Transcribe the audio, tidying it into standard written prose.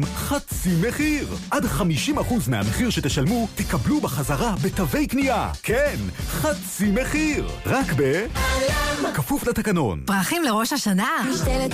חצי מחיר. עד 50% מהמחיר שתשלמו תקבלו בחזרה בתווי קנייה. כן, חצי מחיר. רק כפוף לתקנון. פרחים לראש השנה.